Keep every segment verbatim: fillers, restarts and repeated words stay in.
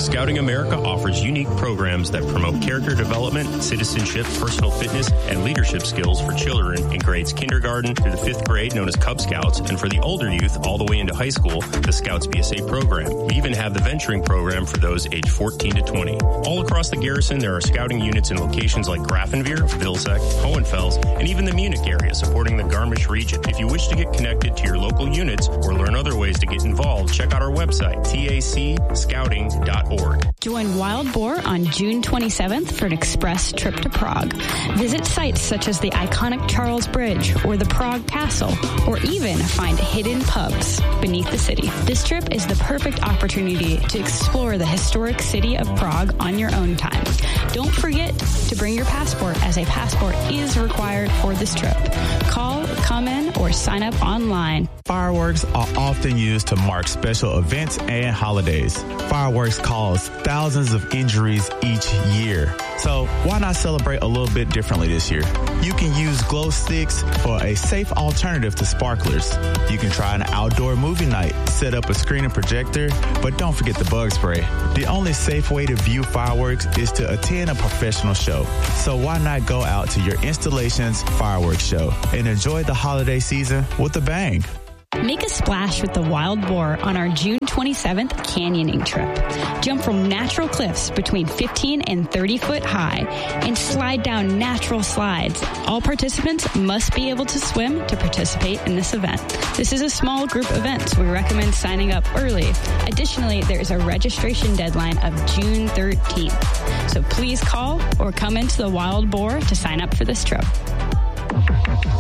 Scouting America offers unique programs that promote character development, citizenship, personal fitness, and leadership skills for children in grades kindergarten through the fifth grade, known as Cub Scouts, and for the older youth all the way into high school, the Scouts B S A program. We even have the venturing program for those aged fourteen to twenty. All across the garrison, there are scouting units in locations like Grafenwehr, Vilseck, Hohenfels, and even the Munich area supporting the Garmisch region. If you wish to get connected to your local units or learn other ways to get involved, check out our website, T A C scouting dot org. Join Wild Boar on June twenty-seventh for an express trip to Prague. Visit sites such as the iconic Charles Bridge or the Prague Castle, or even find hidden pubs beneath the city. This trip is the perfect opportunity to explore the historic city of Prague on your own time. Don't forget to bring your passport, as a passport is required for this trip. Call, come in, or sign up online. Fireworks are often used to mark special events and holidays. Fireworks cause thousands of injuries each year. So why not celebrate a little bit differently this year? You can use glow sticks for a safe alternative to sparklers. You can try an outdoor movie night, set up a screen and projector, but don't forget the bug spray. The only safe way to view fireworks is to attend a professional show. So why not go out to your installation's fireworks show and enjoy the holiday season with a bang? Make a splash with the Wild Boar on our June twenty-seventh canyoning trip. Jump from natural cliffs between fifteen and thirty foot high and slide down natural slides. All participants must be able to swim to participate in this event. This is a small group event, so we recommend signing up early. Additionally, there is a registration deadline of June thirteenth. So please call or come into the Wild Boar to sign up for this trip.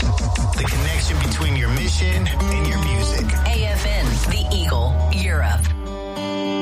The connection between your mission and your music. A F N, The Eagle, Europe.